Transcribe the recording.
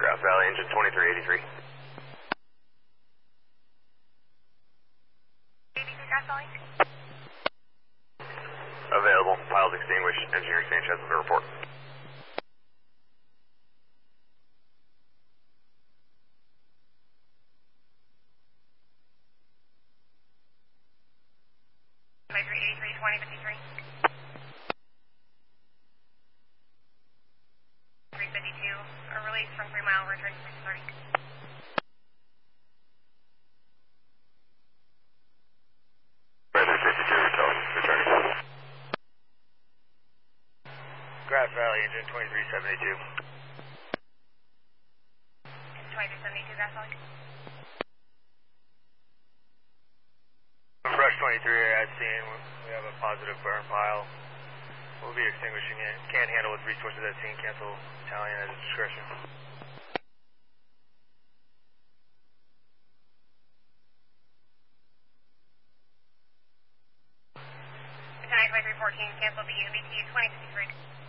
Grass Valley, engine 2383. 83 Grass Valley. Available, piles extinguished, engineer Sanchez with a report. A release from 3 Mile, return to 630. Returning. Grass Valley, engine 2372. 2372 Grass Valley. Brush 23 at scene, we have a positive burn pile. We'll be extinguishing it. Can't handle with resources at scene, cancel battalion at its discretion. Lieutenant 2314, cancel the UBT 2053.